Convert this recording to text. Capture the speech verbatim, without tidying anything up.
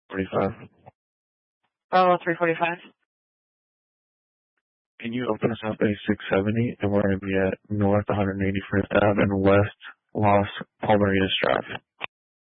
forty-five. Oh, three forty-five. Can you open us up a six seventy, and we're going to be at North one hundred eighty-first Avenue and West Los Palmeritas Drive.